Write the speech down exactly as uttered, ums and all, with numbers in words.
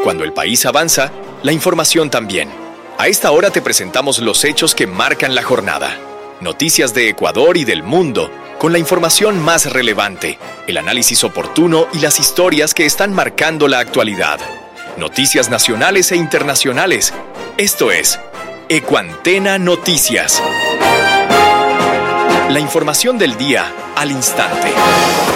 Cuando el país avanza, la información también. A esta hora te presentamos los hechos que marcan la jornada. Noticias de Ecuador y del mundo, con la información más relevante, el análisis oportuno y las historias que están marcando la actualidad. Noticias nacionales e internacionales. Esto es Ecuantena Noticias. La información del día al instante.